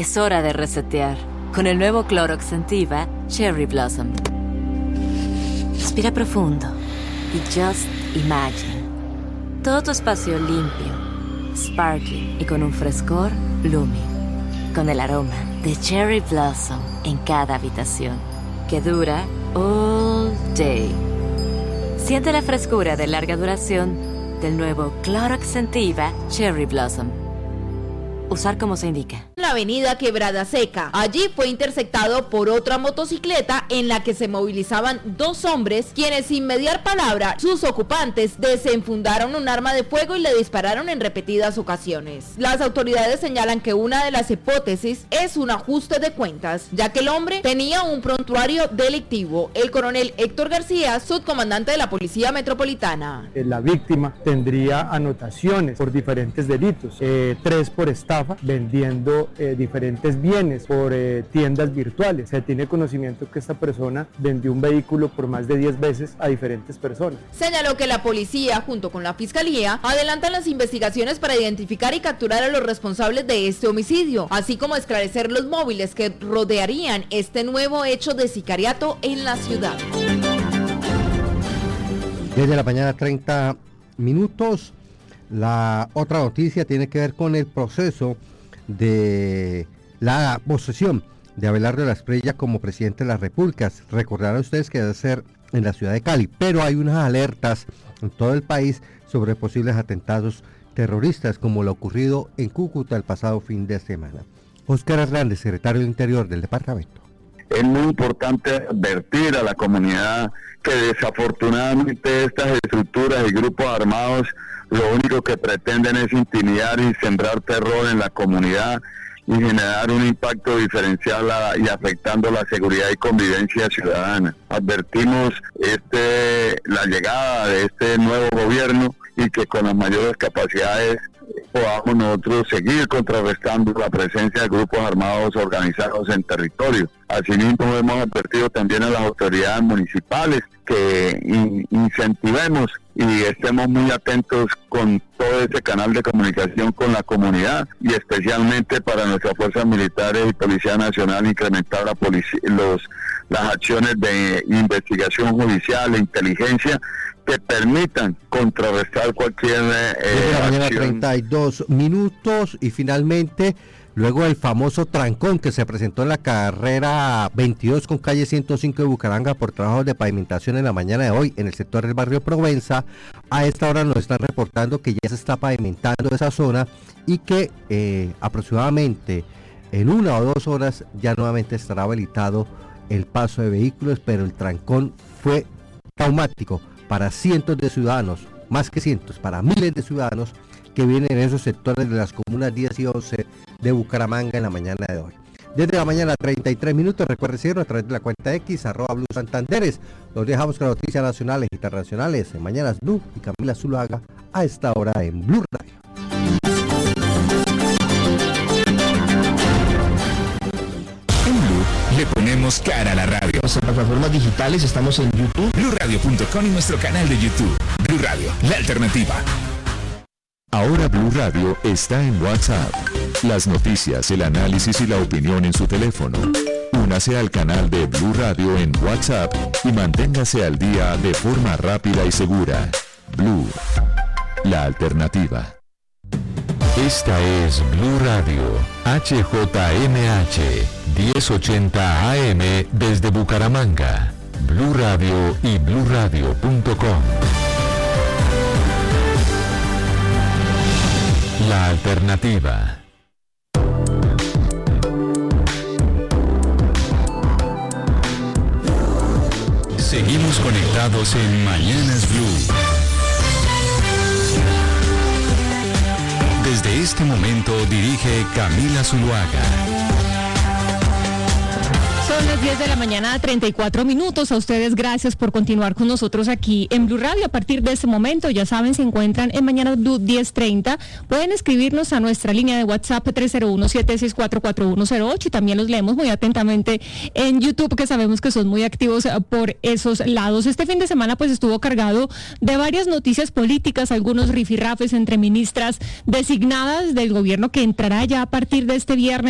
Es hora de resetear con el nuevo Clorox Scentiva Cherry Blossom. Respira profundo y just imagine. Todo tu espacio limpio, sparkling y con un frescor blooming. Con el aroma de Cherry Blossom en cada habitación, que dura all day. Siente la frescura de larga duración del nuevo Clorox Scentiva Cherry Blossom. Usar como se indica. La avenida Quebrada Seca. Allí fue interceptado por otra motocicleta en la que se movilizaban dos hombres, quienes sin mediar palabra, sus ocupantes desenfundaron un arma de fuego y le dispararon en repetidas ocasiones. Las autoridades señalan que una de las hipótesis es un ajuste de cuentas, ya que el hombre tenía un prontuario delictivo. El coronel Héctor García, subcomandante de la Policía Metropolitana. La víctima tendría anotaciones por diferentes delitos, 3 por estafa, vendiendo diferentes bienes por tiendas virtuales. Se tiene conocimiento que esta persona vendió un vehículo por más de 10 veces a diferentes personas. Señaló que la policía, junto con la fiscalía, adelantan las investigaciones para identificar y capturar a los responsables de este homicidio, así como esclarecer los móviles que rodearían este nuevo hecho de sicariato en la ciudad. 10 de la mañana, 30 minutos. La otra noticia tiene que ver con el proceso de la posesión de Abelardo Lasprilla como presidente de la República. Recordarán ustedes que debe ser en la ciudad de Cali, pero hay unas alertas en todo el país sobre posibles atentados terroristas, como lo ocurrido en Cúcuta el pasado fin de semana. Óscar Hernández, secretario del Interior del departamento. Es muy importante advertir a la comunidad que desafortunadamente estas estructuras y grupos armados lo único que pretenden es intimidar y sembrar terror en la comunidad y generar un impacto diferencial y afectando la seguridad y convivencia ciudadana. Advertimos la llegada de este nuevo gobierno y que con las mayores capacidades podamos nosotros seguir contrarrestando la presencia de grupos armados organizados en territorio. Asimismo, hemos advertido también a las autoridades municipales que incentivemos y estemos muy atentos con todo ese canal de comunicación con la comunidad y especialmente para nuestras fuerzas militares y Policía Nacional incrementar las acciones de investigación judicial e inteligencia que permitan contrarrestar cualquier desde la mañana, acción. 32 minutos y finalmente, luego del famoso trancón que se presentó en la carrera 22 con calle 105 de Bucaramanga por trabajos de pavimentación en la mañana de hoy en el sector del barrio Provenza, a esta hora nos están reportando que ya se está pavimentando esa zona y que aproximadamente en 1 o 2 horas ya nuevamente estará habilitado el paso de vehículos, pero el trancón fue traumático para cientos de ciudadanos, más que cientos, para miles de ciudadanos que vienen en esos sectores de las comunas 10 y 11 de Bucaramanga en la mañana de hoy. Desde la mañana 33 minutos, recuerde seguirnos a través de la cuenta X, @Blue Santanderes. Los dejamos con noticias nacionales e internacionales en Mañanas Blue y Camila Zuluaga a esta hora en Blue Radio. Le ponemos cara a la radio. Nuestras plataformas digitales, estamos en YouTube, BlueRadio.com y nuestro canal de YouTube. Blue Radio, la alternativa. Ahora Blue Radio está en WhatsApp. Las noticias, el análisis y la opinión en su teléfono. Únase al canal de Blue Radio en WhatsApp y manténgase al día de forma rápida y segura. Blue, la alternativa. Esta es Blue Radio, HJMH, 1080 AM desde Bucaramanga. Blue Radio y BlueRadio.com. La alternativa. Seguimos conectados en Mañanas Blue. Desde este momento dirige Camila Zuluaga. Son las 10 de la mañana, 34 minutos. A ustedes gracias por continuar con nosotros aquí en Blue Radio. A partir de este momento, ya saben, se encuentran en Mañana Blue 10:30. Pueden escribirnos a nuestra línea de WhatsApp 301-764-4108 y también los leemos muy atentamente en YouTube, que sabemos que son muy activos por esos lados. Este fin de semana pues estuvo cargado de varias noticias políticas, algunos rifirrafes entre ministras designadas del gobierno que entrará ya a partir de este viernes